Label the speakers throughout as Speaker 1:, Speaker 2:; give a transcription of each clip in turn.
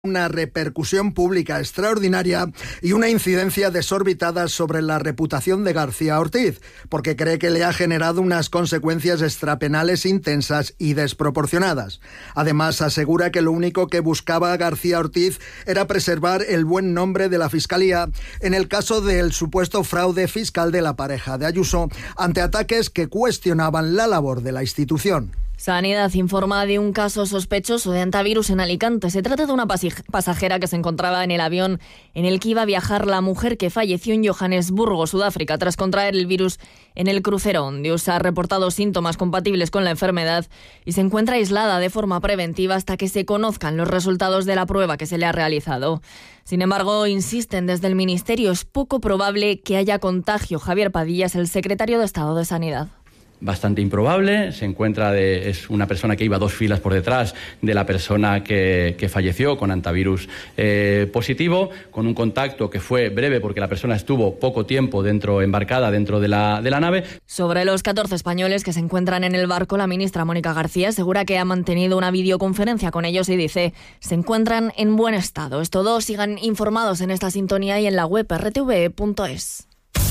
Speaker 1: una repercusión pública extraordinaria y una incidencia desorbitada sobre la reputación de García Ortiz, porque cree que le ha generado unas consecuencias extrapenales intensas y desproporcionadas. Además, asegura que lo único que buscaba García Ortiz era preservar el buen nombre de la Fiscalía en el caso del supuesto fraude fiscal de la pareja de Ayuso, ante ataques que cuestionaban la labor de la institución.
Speaker 2: Sanidad informa de un caso sospechoso de hantavirus en Alicante. Se trata de una pasajera que se encontraba en el avión en el que iba a viajar la mujer que falleció en Johannesburgo, Sudáfrica, tras contraer el virus en el crucero Ondius. Ha reportado síntomas compatibles con la enfermedad y se encuentra aislada de forma preventiva hasta que se conozcan los resultados de la prueba que se le ha realizado. Sin embargo, insisten desde el Ministerio, es poco probable que haya contagio. Javier Padilla es el secretario de Estado de Sanidad.
Speaker 3: Bastante improbable, es una persona que iba 2 filas por detrás de la persona que falleció con hantavirus positivo, con un contacto que fue breve porque la persona estuvo poco tiempo embarcada dentro de la nave.
Speaker 2: Sobre los 14 españoles que se encuentran en el barco, la ministra Mónica García asegura que ha mantenido una videoconferencia con ellos y dice, se encuentran en buen estado. Es todo, sigan informados en esta sintonía y en la web rtve.es.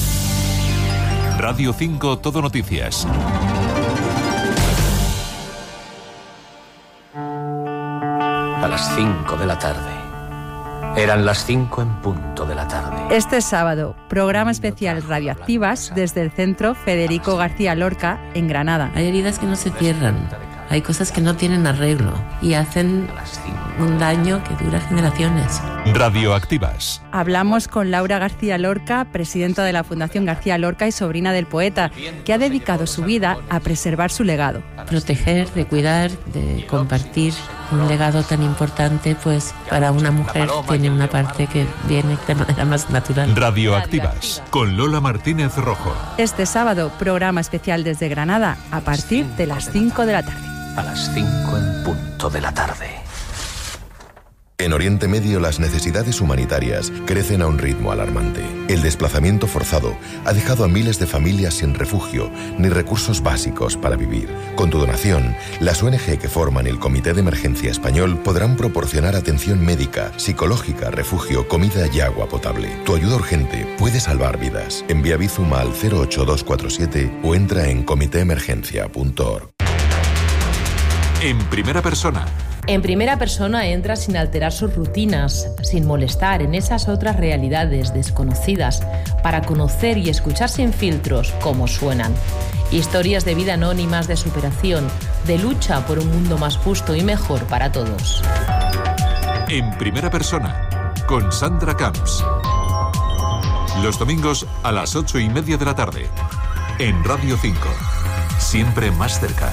Speaker 4: Radio 5 Todo Noticias.
Speaker 5: A las 5 de la tarde. Eran las 5 en punto de la tarde.
Speaker 6: Este sábado, programa especial Radioactivas desde el Centro Federico García Lorca en Granada.
Speaker 7: Hay heridas que no se cierran. Hay cosas que no tienen arreglo y hacen un daño que dura generaciones.
Speaker 4: Radioactivas.
Speaker 6: Hablamos con Laura García Lorca, presidenta de la Fundación García Lorca y sobrina del poeta, que ha dedicado su vida a preservar su legado.
Speaker 7: Proteger, de cuidar, de compartir un legado tan importante, pues para una mujer tiene una parte que viene de manera más natural.
Speaker 4: Radioactivas, con Lola Martínez Rojo.
Speaker 6: Este sábado, programa especial desde Granada, a partir de las 5 de la tarde.
Speaker 5: A las 5 en punto de la tarde.
Speaker 8: En Oriente Medio las necesidades humanitarias crecen a un ritmo alarmante. El desplazamiento forzado ha dejado a miles de familias sin refugio ni recursos básicos para vivir. Con tu donación, las ONG que forman el Comité de Emergencia Español podrán proporcionar atención médica, psicológica, refugio, comida y agua potable. Tu ayuda urgente puede salvar vidas. Envía Bizum al 08247 o entra en comitéemergencia.org.
Speaker 4: En primera persona.
Speaker 9: En primera persona entra sin alterar sus rutinas, sin molestar en esas otras realidades desconocidas, para conocer y escuchar sin filtros cómo suenan. Historias de vida anónimas, de superación, de lucha por un mundo más justo y mejor para todos.
Speaker 4: En primera persona, con Sandra Camps. Los domingos a las 8:30 de la tarde. En Radio 5. Siempre más cerca.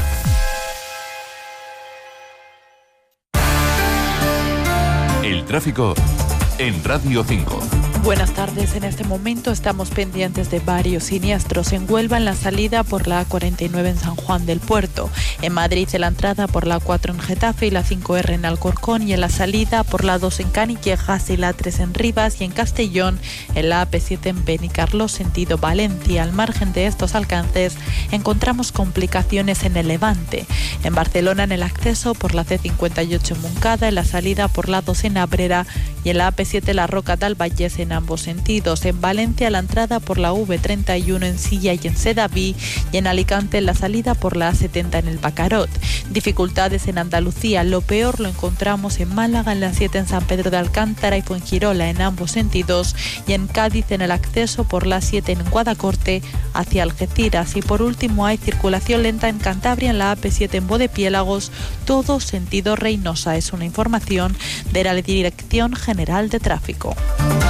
Speaker 4: El tráfico en Radio 5.
Speaker 10: Buenas tardes. En este momento estamos pendientes de varios siniestros. En Huelva, en la salida por la A49 en San Juan del Puerto. En Madrid, en la entrada por la A4 en Getafe y la 5R en Alcorcón. Y en la salida por la A2 en Canillejas y la A3 en Rivas. Y en Castellón, en la AP7 en Benicarló, sentido Valencia. Al margen de estos alcances, encontramos complicaciones en el Levante. En Barcelona, en el acceso por la C58 en Moncada. En la salida por la A2 en Abrera. Y en la AP7 La Roca del Vallés en ambos sentidos. En Valencia, la entrada por la V31 en Silla y en Sedaví, y en Alicante la salida por la A70 en el Bacarot. Dificultades en Andalucía, lo peor lo encontramos en Málaga, en la 7 en San Pedro de Alcántara y Fuengirola en ambos sentidos, y en Cádiz en el acceso por la 7 en Guadacorte hacia Algeciras. Y por último hay circulación lenta en Cantabria, en la AP7 en Bodepiélagos, todo sentido Reynosa. Es una información de la Dirección General de Tráfico.